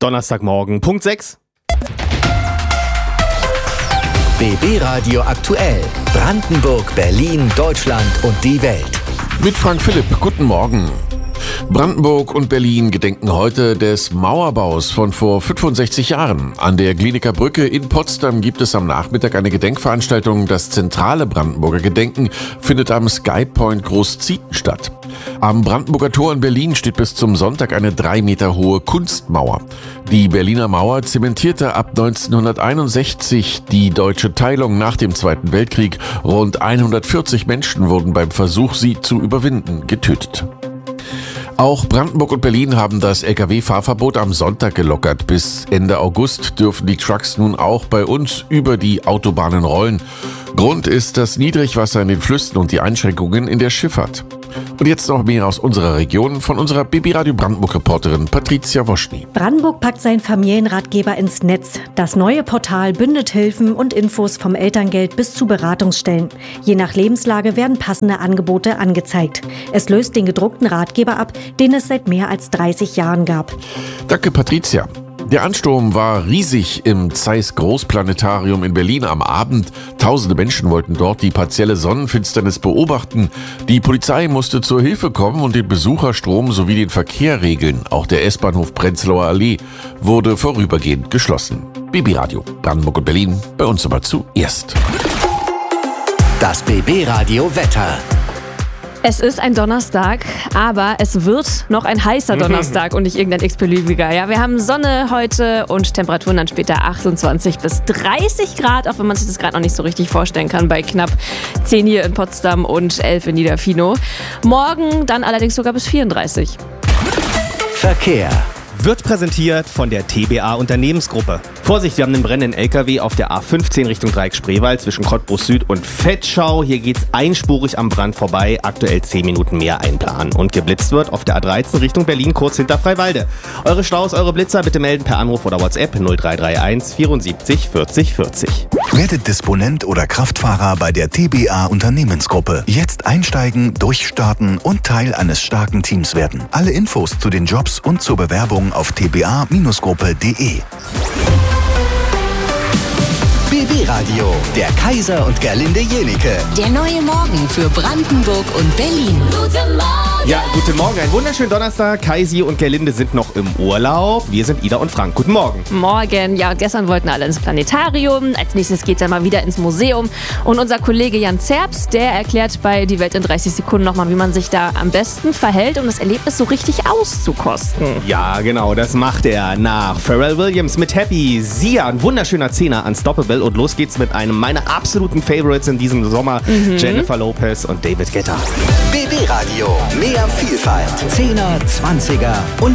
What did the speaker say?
Donnerstagmorgen, Punkt 6. BB Radio aktuell. Brandenburg, Berlin, Deutschland und die Welt. Mit Frank Philipp, guten Morgen. Brandenburg und Berlin gedenken heute des Mauerbaus von vor 65 Jahren. An der Glienicke Brücke in Potsdam gibt es am Nachmittag eine Gedenkveranstaltung. Das zentrale Brandenburger Gedenken findet am Skypoint Großzieten statt. Am Brandenburger Tor in Berlin steht bis zum Sonntag eine 3 Meter hohe Kunstmauer. Die Berliner Mauer zementierte ab 1961 die deutsche Teilung nach dem Zweiten Weltkrieg. Rund 140 Menschen wurden beim Versuch, sie zu überwinden, getötet. Auch Brandenburg und Berlin haben das Lkw-Fahrverbot am Sonntag gelockert. Bis Ende August dürfen die Trucks nun auch bei uns über die Autobahnen rollen. Grund ist das Niedrigwasser in den Flüssen und die Einschränkungen in der Schifffahrt. Und jetzt noch mehr aus unserer Region von unserer BB Radio Brandenburg-Reporterin Patricia Woschny. Brandenburg packt seinen Familienratgeber ins Netz. Das neue Portal bündet Hilfen und Infos vom Elterngeld bis zu Beratungsstellen. Je nach Lebenslage werden passende Angebote angezeigt. Es löst den gedruckten Ratgeber ab, den es seit mehr als 30 Jahren gab. Danke, Patricia. Der Ansturm war riesig im Zeiss Großplanetarium in Berlin am Abend. Tausende Menschen wollten dort die partielle Sonnenfinsternis beobachten. Die Polizei musste zur Hilfe kommen und den Besucherstrom sowie den Verkehr regeln. Auch der S-Bahnhof Prenzlauer Allee wurde vorübergehend geschlossen. BB Radio, Brandenburg und Berlin, bei uns aber zuerst. Das BB Radio Wetter. Es ist ein Donnerstag, aber es wird noch ein heißer Donnerstag und nicht irgendein x-beliebiger. Ja, wir haben Sonne heute und Temperaturen dann später 28 bis 30 Grad, auch wenn man sich das gerade noch nicht so richtig vorstellen kann, bei knapp 10 hier in Potsdam und 11 in Niederfinow. Morgen dann allerdings sogar bis 34. Verkehr. Wird präsentiert von der TBA Unternehmensgruppe. Vorsicht, wir haben einen brennenden LKW auf der A15 Richtung Dreieck Spreewald zwischen Cottbus Süd und Vetschau. Hier geht's einspurig am Brand vorbei, aktuell 10 Minuten mehr einplanen. Und geblitzt wird auf der A13 Richtung Berlin, kurz hinter Freiwalde. Eure Staus, eure Blitzer bitte melden per Anruf oder WhatsApp 0331 74 40 40. Werdet Disponent oder Kraftfahrer bei der TBA Unternehmensgruppe. Jetzt einsteigen, durchstarten und Teil eines starken Teams werden. Alle Infos zu den Jobs und zur Bewerbung auf tba-gruppe.de. BB Radio, der Kaiser und Gerlinde Jenike. Der neue Morgen für Brandenburg und Berlin. Guten Morgen! Ja, guten Morgen, ein wunderschönen Donnerstag. Kaisi und Gerlinde sind noch im Urlaub. Wir sind Ida und Frank. Guten Morgen. Morgen, ja, und gestern wollten alle ins Planetarium. Als nächstes geht's dann mal wieder ins Museum. Und unser Kollege Jan Zerbst, der erklärt bei Die Welt in 30 Sekunden nochmal, wie man sich da am besten verhält, um das Erlebnis so richtig auszukosten. Ja, genau, das macht er nach Pharrell Williams mit Happy. Sia, ein wunderschöner Zehner, Unstoppable. Und los geht's mit einem meiner absoluten Favorites in diesem Sommer, Jennifer Lopez und David Guetta. BB Radio, mehr Vielfalt. 10er, 20er und